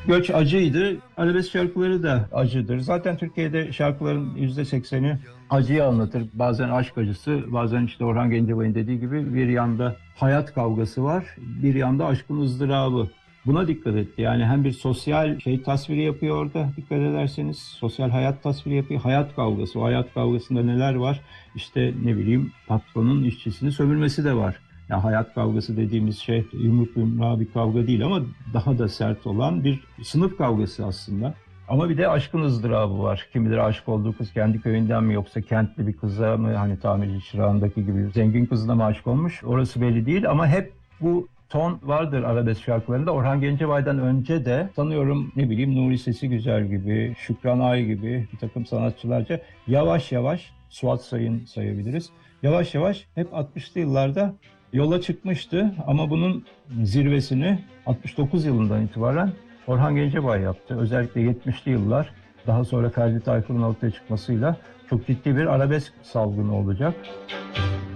göç acıydı. Arabesk şarkıları da acıdır. Zaten Türkiye'de şarkıların %80'i acıyı anlatır. Bazen aşk acısı, bazen işte Orhan Gencebay'ın dediği gibi bir yanda hayat kavgası var, bir yanda aşkın ızdırabı. Buna dikkat etti. Yani hem bir sosyal şey tasviri yapıyor orada dikkat ederseniz. Sosyal hayat tasviri yapıyor. Hayat kavgası. O hayat kavgasında neler var? İşte ne bileyim patronun işçisini sömürmesi de var. Ya hayat kavgası dediğimiz şey yumruk yumruğa bir kavga değil ama daha da sert olan bir sınıf kavgası aslında. Ama bir de aşkın ızdırabı var. Kim bilir aşık olduğu kız kendi köyünden mi yoksa kentli bir kıza mı, hani tamirci çırağındaki gibi zengin kızına mı aşık olmuş? Orası belli değil ama hep bu ton vardır arabesk şarkılarında. Orhan Gencebay'dan önce de sanıyorum ne bileyim Nuri Sesi Güzel gibi, Şükran Ay gibi bir takım sanatçılarca yavaş yavaş Suat Sayın sayabiliriz. Yavaş yavaş hep 60'lı yıllarda yola çıkmıştı ama bunun zirvesini 69 yılından itibaren Orhan Gencebay yaptı. Özellikle 70'li yıllar daha sonra Ferdi Tayfur'un ortaya çıkmasıyla çok ciddi bir arabesk salgını olacak.